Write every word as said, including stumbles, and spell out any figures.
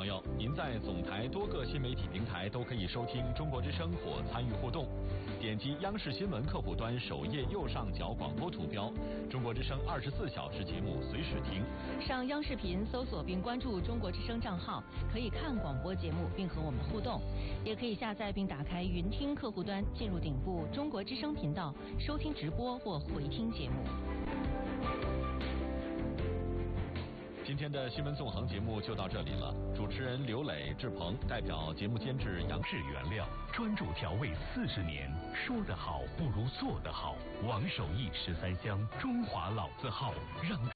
朋友，您在总台多个新媒体平台都可以收听中国之声或参与互动。点击央视新闻客户端首页右上角广播图标，中国之声二十四小时节目随时听。 上央视频搜索并关注中国之声账号，可以看广播节目并和我们互动。也可以下载并打开云听客户端，进入顶部中国之声频道，收听直播或回听节目。 今天的新闻纵横节目就到这里了，主持人刘磊、志鹏代表节目监制杨是原料，专注调味四十年，说得好不如做得好。王守义十三香，中华老字号，让